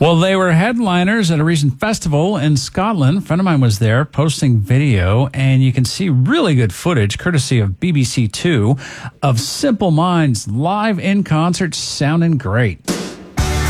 Well, they were headliners at a recent festival in Scotland. A friend of mine was there posting video, and you can see really good footage, courtesy of BBC Two, of Simple Minds live in concert sounding great.